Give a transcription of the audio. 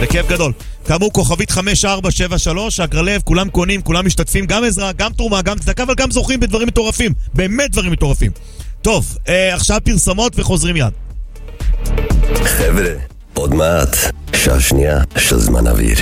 בכיף גדול. כאמור, כוכבית 5473, הגרלב, כולם קונים, כולם משתתפים, גם עזרה, גם תרומה, גם צדקה, אבל גם זוכים בדברים מטורפים. באמת דברים מטורפים. טוב, עכשיו פרסומות וחוזרים יד. חבר'ה, עוד מעט, שעה שנייה של זמן אוויר.